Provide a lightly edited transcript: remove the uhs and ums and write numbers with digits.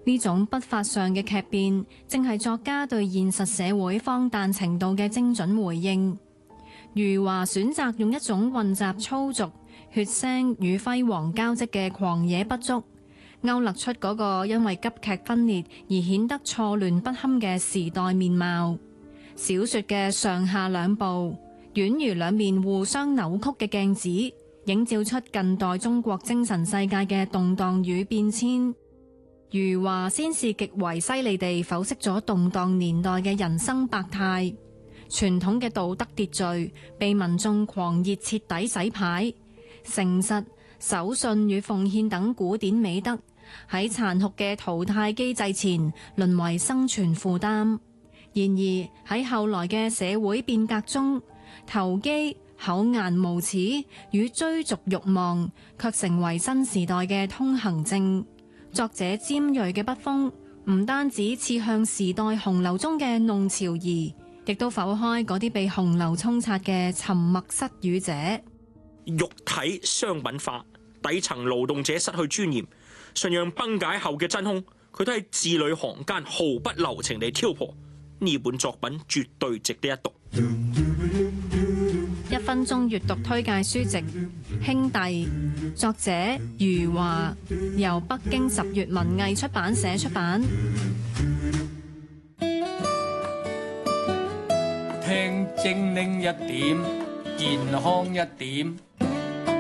呢種筆法上嘅劇變，正係作家對現實社會荒誕程度嘅精準回應。余華選擇用一種混雜粗俗、血腥與輝煌交織嘅狂野筆觸，勾勒出嗰個因為急劇分裂而顯得錯亂不堪嘅時代面貌。小說嘅上下兩部，宛如兩面互相扭曲嘅鏡子，映照出近代中國精神世界嘅動盪與變遷。余華先是極為犀利地剖析咗動盪年代嘅人生百態，傳統嘅道德秩序被民眾狂熱徹底洗牌，誠實、守信與奉獻等古典美德喺殘酷嘅淘汰機制前淪為生存負擔。然而喺後來嘅社會變革中，投機、厚顏無恥與追逐慾望卻成為新時代嘅通行證。作者尖銳嘅筆鋒唔單止刺向時代洪流中嘅弄潮兒，亦都剖開嗰啲被洪流沖刷嘅沉默失語者。 肉體商品化，底層勞動者失去尊嚴，信仰崩解後嘅真空，佢都喺字裏行間毫不留情地挑破。呢本作品絕對值得一讀。 1分鐘閱讀推介書籍《兄弟》，作者余華，由北京10月文藝出版社出版。 聽精靈一點，健康一點。